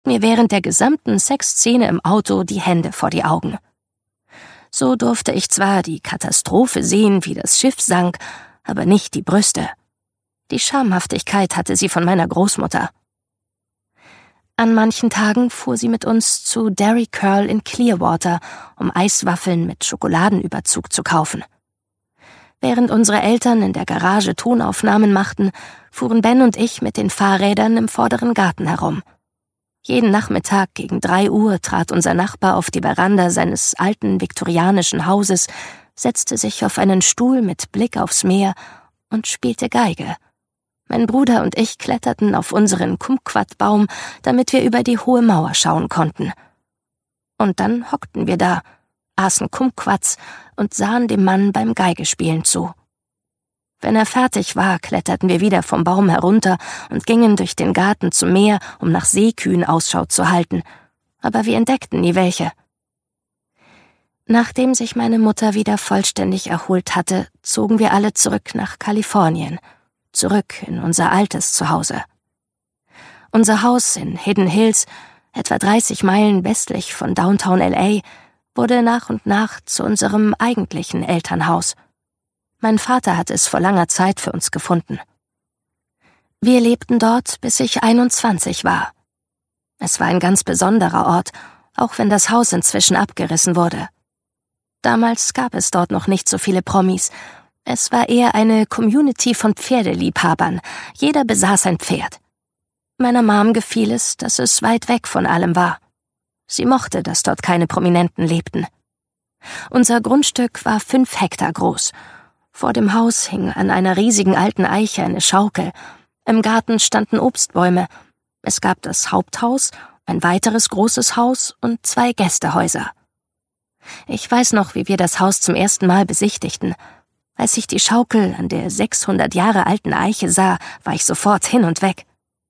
mir während der gesamten Sexszene im Auto die Hände vor die Augen. So durfte ich zwar die Katastrophe sehen, wie das Schiff sank, aber nicht die Brüste. Die Schamhaftigkeit hatte sie von meiner Großmutter. An manchen Tagen fuhr sie mit uns zu Dairy Curl in Clearwater, um Eiswaffeln mit Schokoladenüberzug zu kaufen. Während unsere Eltern in der Garage Tonaufnahmen machten, fuhren Ben und ich mit den Fahrrädern im vorderen Garten herum. Jeden Nachmittag gegen 3 Uhr trat unser Nachbar auf die Veranda seines alten viktorianischen Hauses, setzte sich auf einen Stuhl mit Blick aufs Meer und spielte Geige. Mein Bruder und ich kletterten auf unseren Kumquat-Baum, damit wir über die hohe Mauer schauen konnten. Und dann hockten wir da, aßen Kumquats und sahen dem Mann beim Geigespielen zu. Wenn er fertig war, kletterten wir wieder vom Baum herunter und gingen durch den Garten zum Meer, um nach Seekühen Ausschau zu halten, aber wir entdeckten nie welche. Nachdem sich meine Mutter wieder vollständig erholt hatte, zogen wir alle zurück nach Kalifornien, zurück in unser altes Zuhause. Unser Haus in Hidden Hills, etwa 30 Meilen westlich von Downtown LA, wurde nach und nach zu unserem eigentlichen Elternhaus. Mein Vater hatte es vor langer Zeit für uns gefunden. Wir lebten dort, bis ich 21 war. Es war ein ganz besonderer Ort, auch wenn das Haus inzwischen abgerissen wurde. Damals gab es dort noch nicht so viele Promis. Es war eher eine Community von Pferdeliebhabern. Jeder besaß ein Pferd. Meiner Mom gefiel es, dass es weit weg von allem war. Sie mochte, dass dort keine Prominenten lebten. Unser Grundstück war 5 Hektar groß. Vor dem Haus hing an einer riesigen alten Eiche eine Schaukel. Im Garten standen Obstbäume. Es gab das Haupthaus, ein weiteres großes Haus und 2 Gästehäuser. Ich weiß noch, wie wir das Haus zum ersten Mal besichtigten. Als ich die Schaukel an der 600 Jahre alten Eiche sah, war ich sofort hin und weg.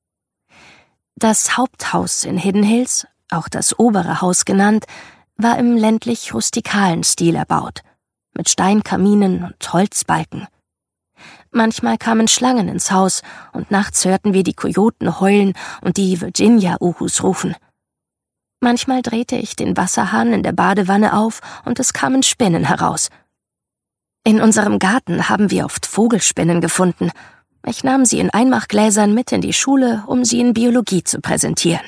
Das Haupthaus in Hidden Hills, auch das obere Haus genannt, war im ländlich-rustikalen Stil erbaut, mit Steinkaminen und Holzbalken. Manchmal kamen Schlangen ins Haus und nachts hörten wir die Kojoten heulen und die Virginia-Uhus rufen. Manchmal drehte ich den Wasserhahn in der Badewanne auf und es kamen Spinnen heraus. In unserem Garten haben wir oft Vogelspinnen gefunden. Ich nahm sie in Einmachgläsern mit in die Schule, um sie in Biologie zu präsentieren.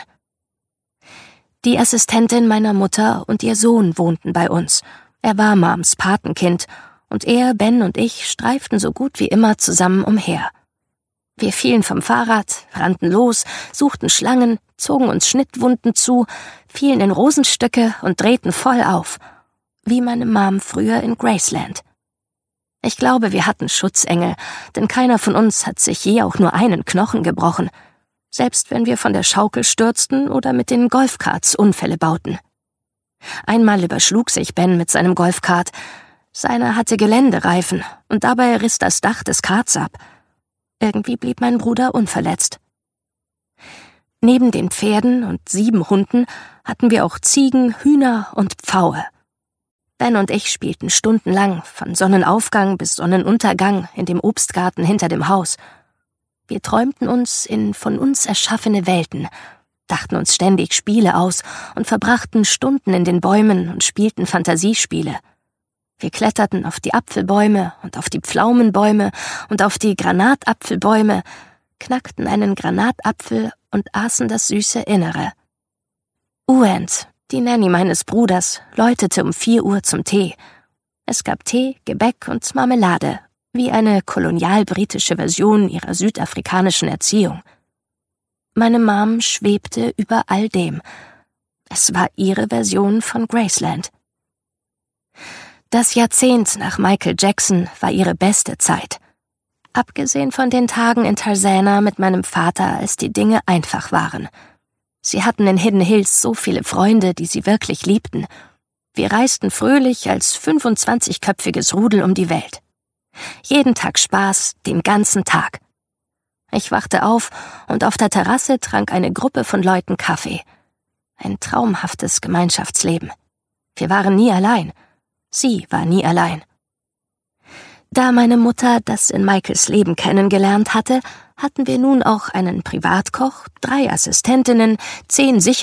Die Assistentin meiner Mutter und ihr Sohn wohnten bei uns. Er war Moms Patenkind und er, Ben und ich streiften so gut wie immer zusammen umher. Wir fielen vom Fahrrad, rannten los, suchten Schlangen, zogen uns Schnittwunden zu, fielen in Rosenstücke und drehten voll auf, wie meine Mom früher in Graceland. Ich glaube, wir hatten Schutzengel, denn keiner von uns hat sich je auch nur einen Knochen gebrochen, selbst wenn wir von der Schaukel stürzten oder mit den Golfkarts Unfälle bauten. Einmal überschlug sich Ben mit seinem Golfkart. Seiner hatte Geländereifen und dabei riss das Dach des Karts ab. Irgendwie blieb mein Bruder unverletzt. Neben den Pferden und 7 Hunden hatten wir auch Ziegen, Hühner und Pfaue. Ben und ich spielten stundenlang, von Sonnenaufgang bis Sonnenuntergang, in dem Obstgarten hinter dem Haus. Wir träumten uns in von uns erschaffene Welten, dachten uns ständig Spiele aus und verbrachten Stunden in den Bäumen und spielten Fantasiespiele. Wir kletterten auf die Apfelbäume und auf die Pflaumenbäume und auf die Granatapfelbäume, knackten einen Granatapfel und aßen das süße Innere. Uent, die Nanny meines Bruders, läutete um 4 Uhr zum Tee. Es gab Tee, Gebäck und Marmelade, wie eine kolonialbritische Version ihrer südafrikanischen Erziehung. Meine Mom schwebte über all dem. Es war ihre Version von Graceland. Das Jahrzehnt nach Michael Jackson war ihre beste Zeit. Abgesehen von den Tagen in Tarzana mit meinem Vater, als die Dinge einfach waren. Sie hatten in Hidden Hills so viele Freunde, die sie wirklich liebten. Wir reisten fröhlich als 25-köpfiges Rudel um die Welt. Jeden Tag Spaß, den ganzen Tag. Ich wachte auf und auf der Terrasse trank eine Gruppe von Leuten Kaffee. Ein traumhaftes Gemeinschaftsleben. Wir waren nie allein. Sie war nie allein. Da meine Mutter das in Michaels Leben kennengelernt hatte, hatten wir nun auch einen Privatkoch, 3 Assistentinnen, 10